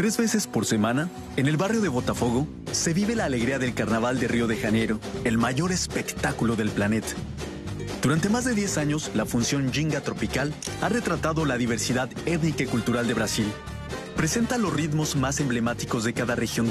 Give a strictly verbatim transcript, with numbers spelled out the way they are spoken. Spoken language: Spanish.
Tres veces por semana, en el barrio de Botafogo, se vive la alegría del Carnaval de Río de Janeiro, el mayor espectáculo del planeta. Durante más de diez años, la función Ginga Tropical ha retratado la diversidad étnica y cultural de Brasil. Presenta los ritmos más emblemáticos de cada región